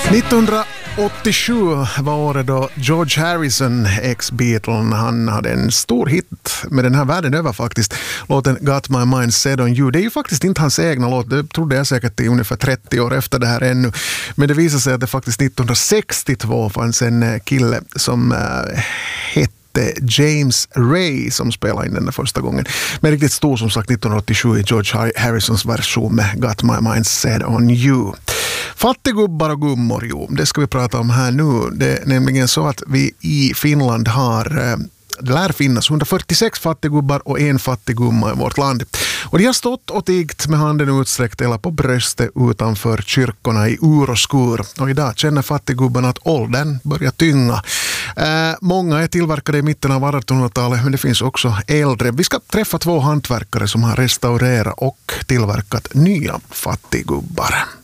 1987 var året då George Harrison, ex-Beatles, han hade en stor hit med den här världen över faktiskt. Låten Got My Mind Set On You. Det är ju faktiskt inte hans egna låt, det trodde jag säkert i ungefär 30 år efter det här ännu. Men det visar sig att det faktiskt 1962 fanns en kille som hette James Ray som spelade in den första gången. Men riktigt stor som sagt 1987 i George Harrisons version med Got My Mind Set On You. Fattigubbar och gummor, jo, det ska vi prata om här nu. Det är nämligen så att vi i Finland det lär finnas 146 fattigubbar och en fattiggumma i vårt land. Och de har stått och tigt med handen utsträckt eller på bröstet utanför kyrkorna i ur och skur. Och idag känner fattiggubbarna att åldern börjar tynga. Många är tillverkade i mitten av 1800-talet, men det finns också äldre. Vi ska träffa två hantverkare som har restaurerat och tillverkat nya fattiggubbar.